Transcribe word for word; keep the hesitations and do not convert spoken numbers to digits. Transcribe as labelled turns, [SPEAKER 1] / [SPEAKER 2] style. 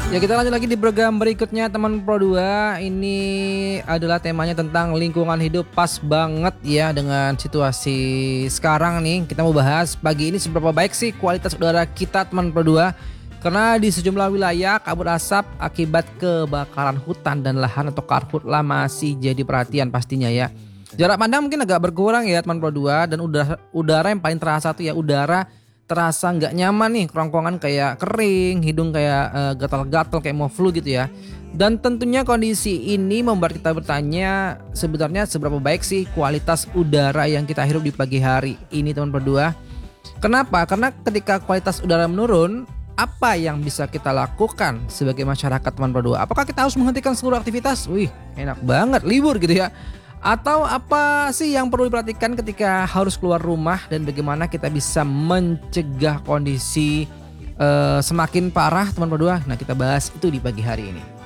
[SPEAKER 1] Ya, kita lanjut lagi di program berikutnya teman Pro dua. Ini adalah temanya tentang lingkungan hidup, pas banget ya dengan situasi sekarang nih. Kita mau bahas pagi ini seberapa baik sih kualitas udara kita teman Pro dua. Karena di sejumlah wilayah kabut asap akibat kebakaran hutan dan lahan atau karhutla masih jadi perhatian pastinya ya. Jarak pandang mungkin agak berkurang ya teman Pro dua, dan udara udara yang paling terasa tuh ya udara terasa nggak nyaman nih, kerongkongan kayak kering, hidung kayak uh, gatal-gatal kayak mau flu gitu ya. Dan tentunya kondisi ini membuat kita bertanya sebenarnya seberapa baik sih kualitas udara yang kita hirup di pagi hari ini teman berdua. Kenapa? Karena ketika kualitas udara menurun, apa yang bisa kita lakukan sebagai masyarakat teman berdua? Apakah kita harus menghentikan seluruh aktivitas? Wih, enak banget libur gitu ya. Atau apa sih yang perlu diperhatikan ketika harus keluar rumah, dan bagaimana kita bisa mencegah kondisi uh, semakin parah teman berdua? Nah, kita bahas itu di pagi hari ini.